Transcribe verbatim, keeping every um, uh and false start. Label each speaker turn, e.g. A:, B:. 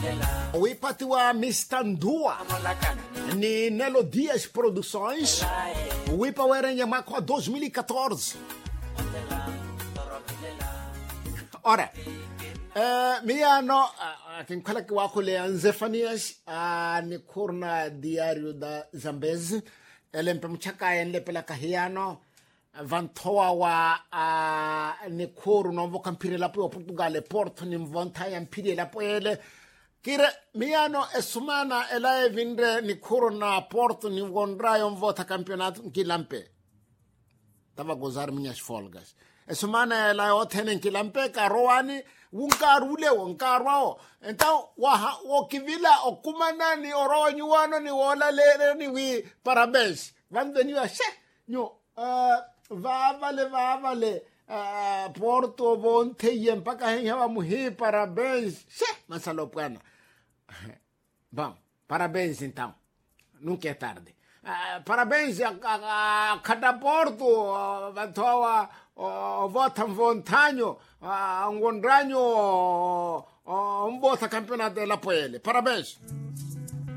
A: Uipatiwa mister Ndua ni Nelo Dias Produções. Uipa werenye mwaka wa dois mil e quatorze. Ora, uh, miano uh, kinkola ki wako le Anzefanias uh, ni kurna diário da Zambezi. Ele mpe mchaka enle pela kahiano vantoa wa uh, ni kuru novo kampire lapo wa Portugal Porto ni mvonta ya mpire lapo ele kire miano esumana elae vindre ni kuru na Porto ni mgondrayo mvota kampionato nkilampe tava gozar minhas folgas esumana elae otene nkilampe karoani wunkarule wunkarwao então wa wakivila okumana ni oro nyuano ni wola lere ni wi parabéns vande ni ashe nyo uh, va vale va vale uh, Porto bonte yempaka henha muhi parabéns she masalopana bom parabéns então nunca é tarde uh, parabéns a, a, a cada Porto uh, vantoa uh, vota vontanho uh, um gondranho uh, um bota campeonato della Poele parabéns.